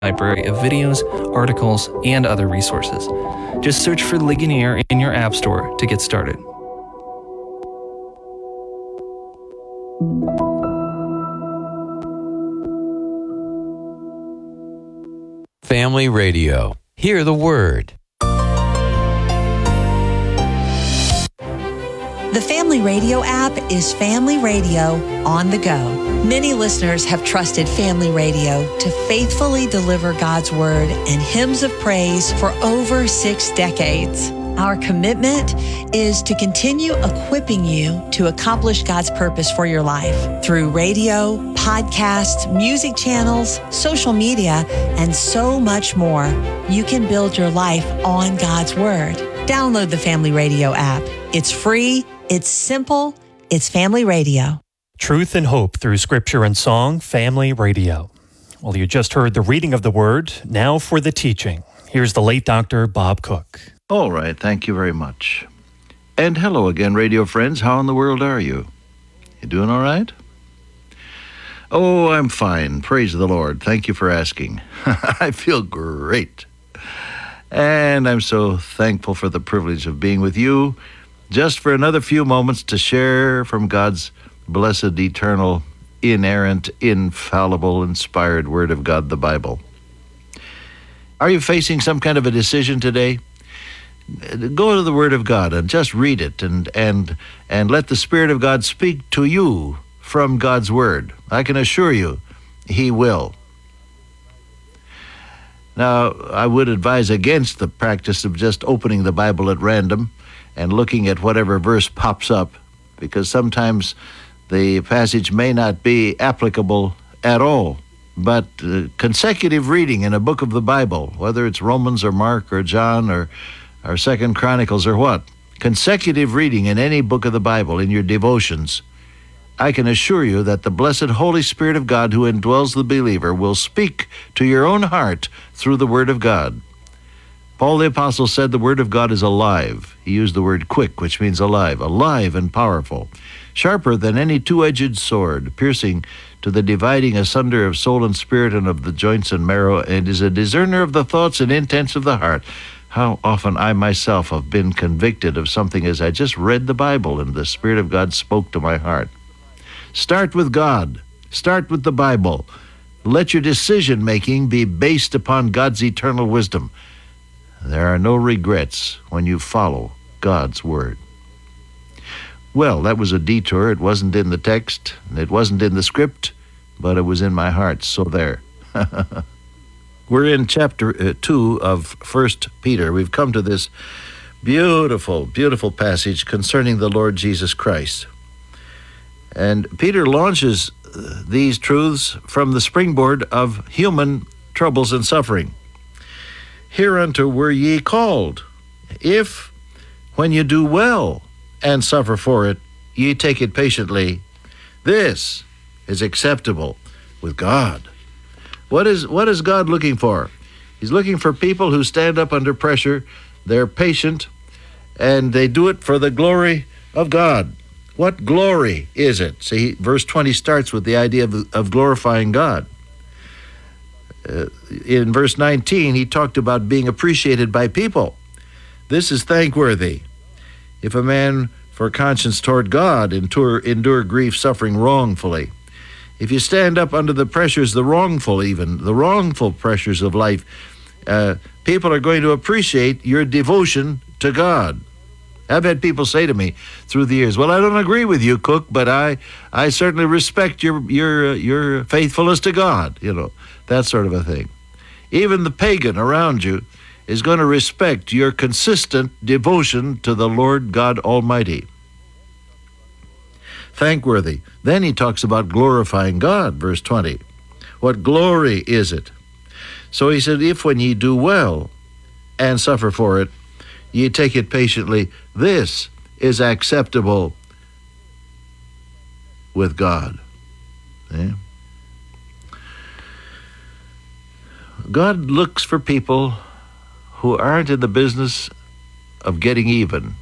library of videos, articles, and other resources. Just search for Ligonier in your app store to get started. Family Radio. Hear the word. The Family Radio app is Family Radio on the go. Many listeners have trusted Family Radio to faithfully deliver God's Word and hymns of praise for over 6 decades. Our commitment is to continue equipping you to accomplish God's purpose for your life through radio, podcasts, music channels, social media, and so much more. You can build your life on God's Word. Download the Family Radio app. It's free. It's simple. It's Family Radio. Truth and hope through scripture and song, Family Radio. Well, you just heard the reading of the word. Now for the teaching. Here's the late Dr. Bob Cook. All right, thank you very much. And hello again, radio friends. How in the world are you? You doing all right? Oh, I'm fine. Praise the Lord. Thank you for asking. I feel great. And I'm so thankful for the privilege of being with you just for another few moments to share from God's blessed, eternal, inerrant, infallible, inspired Word of God, the Bible. Are you facing some kind of a decision today? Go to the Word of God and just read it and let the Spirit of God speak to you from God's Word. I can assure you, He will. Now, I would advise against the practice of just opening the Bible at random and looking at whatever verse pops up, because sometimes the passage may not be applicable at all. But consecutive reading in a book of the Bible, whether it's Romans or Mark or John or 2 Chronicles or what, consecutive reading in any book of the Bible in your devotions, I can assure you that the blessed Holy Spirit of God who indwells the believer will speak to your own heart through the Word of God. Paul the Apostle said the Word of God is alive. He used the word quick, which means alive and powerful, sharper than any two-edged sword, piercing to the dividing asunder of soul and spirit and of the joints and marrow, and is a discerner of the thoughts and intents of the heart. How often I myself have been convicted of something as I just read the Bible and the Spirit of God spoke to my heart. Start with God. Start with the Bible. Let your decision-making be based upon God's eternal wisdom. There are no regrets when you follow God's Word. Well, that was a detour. It wasn't in the text, and it wasn't in the script, but it was in my heart, so there. We're in chapter 2 of 1 Peter. We've come to this beautiful, beautiful passage concerning the Lord Jesus Christ. And Peter launches these truths from the springboard of human troubles and suffering. Hereunto were ye called, if, when you do well and suffer for it, ye take it patiently, this is acceptable with God. What is God looking for? He's looking for people who stand up under pressure, they're patient, and they do it for the glory of God. What glory is it? See, verse 20 starts with the idea of glorifying God. In verse 19, he talked about being appreciated by people. This is thankworthy. If a man for conscience toward God endure grief, suffering wrongfully. If you stand up under the pressures, the wrongful pressures of life, people are going to appreciate your devotion to God. I've had people say to me through the years, well, I don't agree with you, Cook, but I certainly respect your faithfulness to God, that sort of a thing. Even the pagan around you is going to respect your consistent devotion to the Lord God Almighty. Thankworthy. Then he talks about glorifying God, verse 20. What glory is it? So he said, if when ye do well and suffer for it, ye take it patiently, this is acceptable with God. See? God looks for people who aren't in the business of getting even,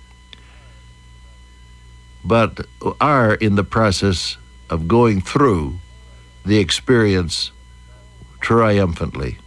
but are in the process of going through the experience triumphantly.